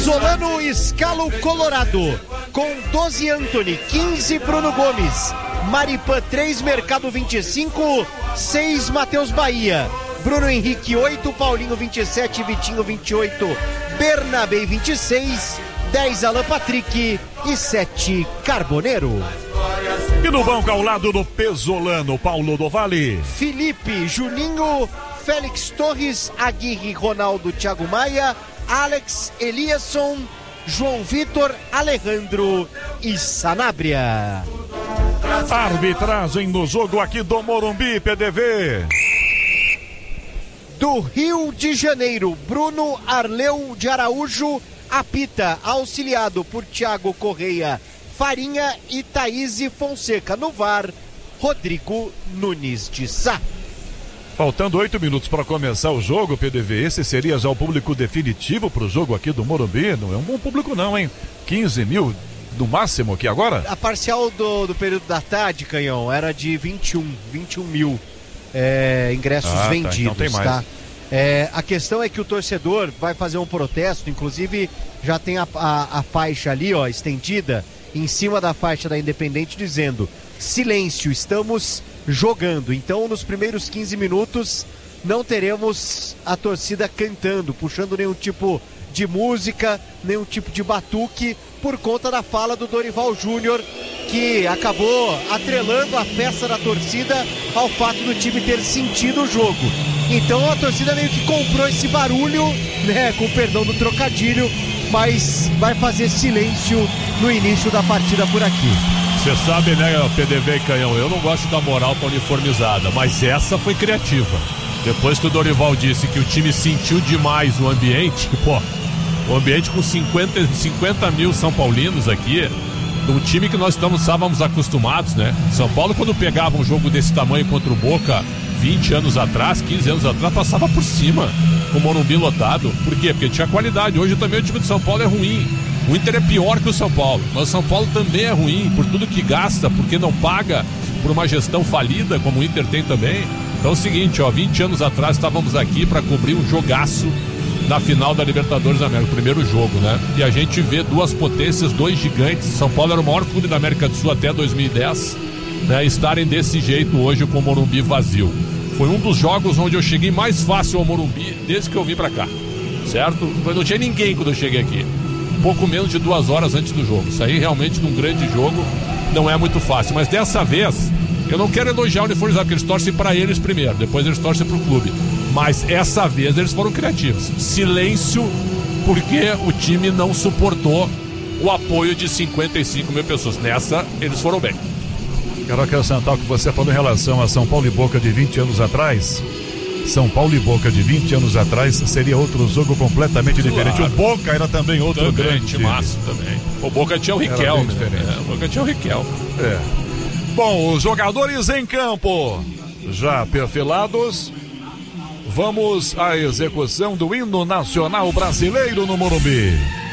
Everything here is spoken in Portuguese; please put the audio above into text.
Solano escala o Colorado com 12 Anthony, 15 Bruno Gomes, Maripã 3, Mercado 25, 6 Matheus Bahia, Bruno Henrique 8, Paulinho 27, Vitinho 28, Bernabé 26, 10 Alan Patrick e 7 Carboneiro. E no banco ao lado do Pesolano, Paulo do Vale, Felipe, Juninho, Félix Torres, Aguirre, Ronaldo, Thiago Maia, Alex, Eliasson, João Vitor, Alejandro e Sanabria. Arbitragem no jogo aqui do Morumbi, PDV. Do Rio de Janeiro, Bruno Arleu de Araújo apita, auxiliado por Thiago Correia Farinha e Thaís Fonseca. No VAR, Rodrigo Nunes de Sá. Faltando 8 minutos para começar o jogo, PDV, esse seria já o público definitivo para o jogo aqui do Morumbi. Não é um bom público não, hein? 15 mil no máximo aqui agora? A parcial do período da tarde, Canhão, era de 21 mil ingressos vendidos, então tem mais. Tá? A questão é que o torcedor vai fazer um protesto, inclusive já tem a faixa ali, ó, estendida, em cima da faixa da Independente, dizendo: silêncio, estamos jogando. Então, nos primeiros 15 minutos, não teremos a torcida cantando, puxando nenhum tipo de música, nenhum tipo de batuque, por conta da fala do Dorival Júnior, que acabou atrelando a festa da torcida ao fato do time ter sentido o jogo. Então a torcida meio que comprou esse barulho, né, com perdão do trocadilho, mas vai fazer silêncio no início da partida por aqui. Você sabe, né, PDV e Canhão, eu não gosto da moral pra uniformizada, mas essa foi criativa. Depois que o Dorival disse que o time sentiu demais o ambiente, pô, o ambiente com 50 mil São Paulinos aqui, um time que nós estávamos acostumados, né? São Paulo, quando pegava um jogo desse tamanho contra o Boca 20 anos atrás, 15 anos atrás, passava por cima com o Morumbi lotado. Por quê? Porque tinha qualidade. Hoje também o time de São Paulo é ruim. O Inter é pior que o São Paulo, mas o São Paulo também é ruim por tudo que gasta, porque não paga, por uma gestão falida, como o Inter tem também. Então é o seguinte, ó, 20 anos atrás estávamos aqui para cobrir um jogaço na final da Libertadores da América, o primeiro jogo, né? E a gente vê duas potências, dois gigantes. São Paulo era o maior clube da América do Sul até 2010, né? Estarem desse jeito hoje com o Morumbi vazio. Foi um dos jogos onde eu cheguei mais fácil ao Morumbi desde que eu vim pra cá, certo? Não tinha ninguém quando eu cheguei aqui. Pouco menos de 2 horas antes do jogo. Sair realmente num grande jogo não é muito fácil. Mas dessa vez, eu não quero elogiar o uniformizado, porque eles torcem pra eles primeiro, depois eles torcem pro clube. Mas essa vez eles foram criativos. Silêncio, porque o time não suportou o apoio de 55 mil pessoas. Nessa, eles foram bem. Quero acrescentar o que você falou em relação a São Paulo e Boca de 20 anos atrás. São Paulo e Boca de 20 anos atrás seria outro jogo completamente diferente. O Boca era também outro grande time. Massa também. O Boca tinha o Riquelme, né? O Boca tinha o Riquelme. Bom, os jogadores em campo já perfilados. Vamos à execução do hino nacional brasileiro no Morumbi.